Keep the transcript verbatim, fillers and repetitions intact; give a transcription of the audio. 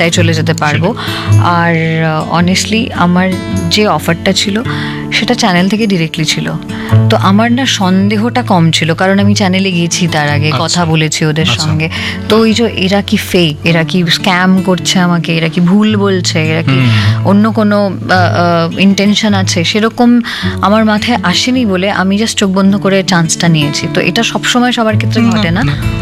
আড্ডায় চলে যেতে পারবো। আর অনেস্টলি আমার যে অফারটা ছিল সেটা চ্যানেল থেকে ডিরেক্টলি ছিল, তো আমার না সন্দেহটা কম ছিল, কারণ আমি চ্যানেলে গিয়েছি তার আগে, কথা বলেছি ওদের সঙ্গে। তো ওই যে এরা কি ফেক, এরা কি স্ক্যাম করছে আমাকে, এরা কি ভুল বলছে, এরা কি অন্য কোনো ইন্টেনশন আছে, সেরকম আমার মাথায় আসেনি বলে আমি জাস্ট চোখ বন্ধ করে চান্সটা নিয়েছি। তো এটা সবসময় সবার ক্ষেত্রে ঘটে না।